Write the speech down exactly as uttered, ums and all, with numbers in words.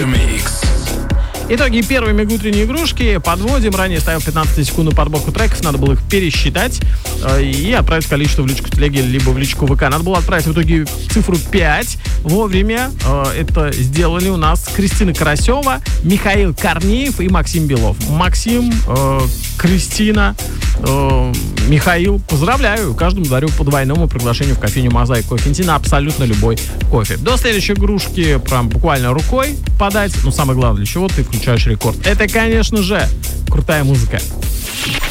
The Mix. Итоги первой мегаутренней игрушки подводим. Ранее ставил пятнадцатисекундную подборку треков, надо было их пересчитать э, и отправить количество в личку телеги, либо в личку ВК. Надо было отправить в итоге цифру пять. Вовремя э, это сделали у нас Кристина Карасева, Михаил Корнеев и Максим Белов. Максим, э, Кристина, э, Михаил, поздравляю. Каждому дарю по двойному приглашению в кофейню Мозаик Кофе на абсолютно любой кофе. До следующей игрушки прям буквально рукой подать. Но самое главное, для чего ты включаешь рекорд? Это, конечно же, крутая музыка.